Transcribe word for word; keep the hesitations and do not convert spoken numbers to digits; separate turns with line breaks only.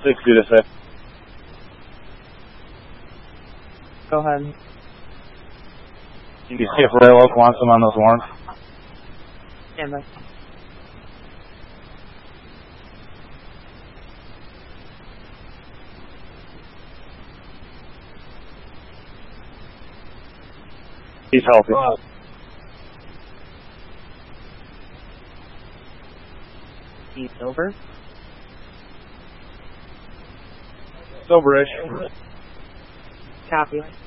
sixty to say.
Go ahead.
You can see if Ray Loke wants him on those warrants.
Stand by.
He's healthy.
He's sober.
Soberish.
Copy.